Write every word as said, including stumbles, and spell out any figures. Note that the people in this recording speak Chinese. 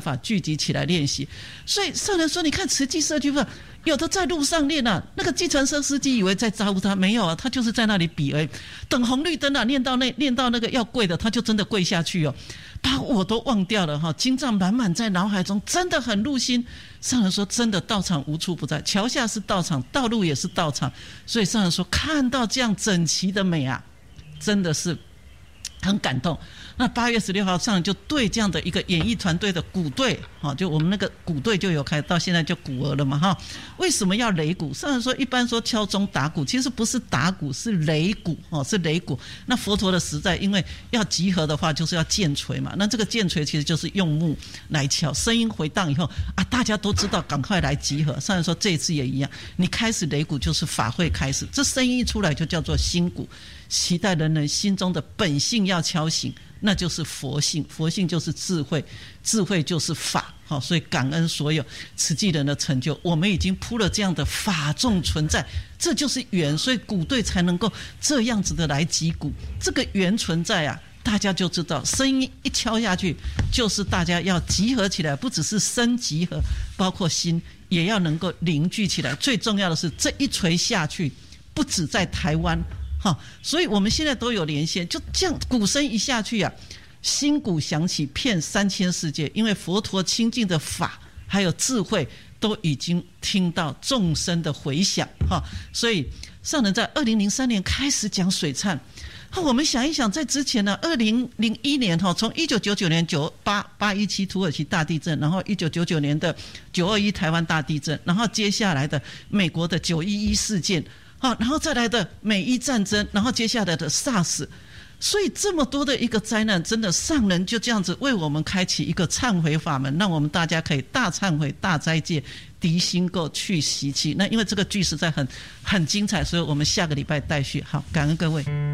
法聚集起来练习。所以上人说，你看慈济社区法有的在路上练啊，那个计程车司机以为在招呼他，没有啊，他就是在那里比而已。等红绿灯啊，练到那练到那个要跪的，他就真的跪下去哦，把我都忘掉了哈，经藏满满在脑海中，真的很入心。上人说，真的道场无处不在，桥下是道场，道路也是道场。所以上人说，看到这样整齐的美啊，真的是很感动。那八月十六号上人就对这样的一个演艺团队的鼓队，就我们那个鼓队就有开，到现在就鼓儿了嘛哈。为什么要擂鼓？上人说，一般说敲钟打鼓，其实不是打鼓，是擂鼓，是擂鼓。那佛陀的时代，因为要集合的话，就是要剑锤嘛。那这个剑锤其实就是用木来敲，声音回荡以后啊，大家都知道，赶快来集合。上人说，这一次也一样，你开始擂鼓就是法会开始，这声音一出来就叫做新鼓，期待人人心中的本性要敲醒。那就是佛性，佛性就是智慧，智慧就是法。好，所以感恩所有慈济人的成就，我们已经铺了这样的法众存在，这就是缘，所以鼓队才能够这样子的来击鼓。这个缘存在啊，大家就知道，声音一敲下去，就是大家要集合起来，不只是身集合，包括心也要能够凝聚起来。最重要的是，这一锤下去，不止在台湾。好，所以我们现在都有连线，就这样鼓声一下去啊，新鼓响起，遍三千世界。因为佛陀清净的法还有智慧，都已经听到众生的回响哈。所以上人在二零零三年开始讲水忏。我们想一想，在之前呢，二零零一年哈，从一九九九年九八八一七土耳其大地震，然后一九九九年的九二一台湾大地震，然后接下来的美国的九一一事件。然后再来的美伊战争，然后接下来的 SARS， 所以这么多的一个灾难，真的上人就这样子为我们开启一个忏悔法门，让我们大家可以大忏悔、大斋戒、涤心垢、去习气。那因为这个剧实在很很精彩，所以我们下个礼拜待续。好，感恩各位。